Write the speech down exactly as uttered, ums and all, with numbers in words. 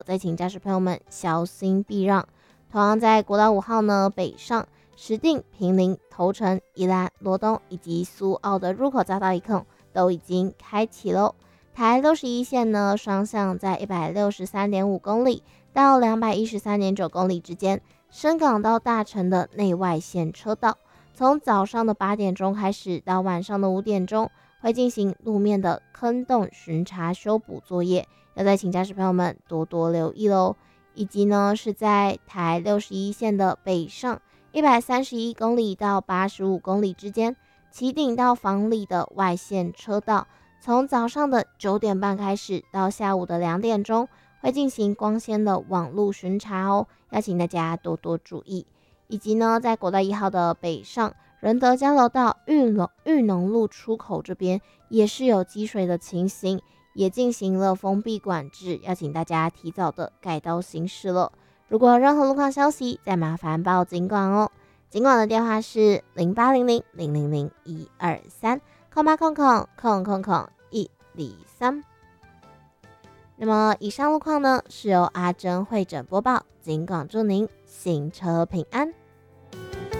再请驾驶朋友们小心避让。同样在国道五号呢，北上石碇、坪林、头城、宜兰、罗东以及苏澳的入口匝道一控都已经开启喽。台六十一线呢，双向在一百六十三点五公里到两百一十三点九公里之间，深港到大城的内外线车道，从早上的八点钟开始到晚上的五点钟，会进行路面的坑洞巡查修补作业，要再请驾驶朋友们多多留意喽。以及呢，是在台六十一线的北上一百三十一公里到八十五公里之间，旗顶到房里的外线车道，从早上的九点半开始到下午的两点钟，会进行光纤的网路巡查哦，要请大家多多注意。以及呢，在国道一号的北上仁德交流道玉农玉农路出口这边也是有积水的情形，也进行了封闭管制，要请大家提早的改道行驶了。如果有任何路况消息，再麻烦报警管哦。警管的电话是零八零零零零零一二三空八空空空空空一零三。那么以上路况呢，是由阿珍会诊播报，警管祝您行车平安。